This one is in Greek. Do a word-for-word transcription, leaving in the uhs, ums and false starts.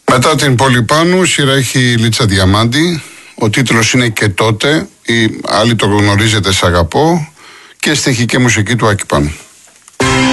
Μετά την Πολυπάνου, σειρά έχει η Λίτσα Διαμάντη. Ο τίτλος είναι «Και τότε», ή άλλοι το γνωρίζετε «Σ' αγαπώ», και στοιχική μουσική του Άκη Πάνου.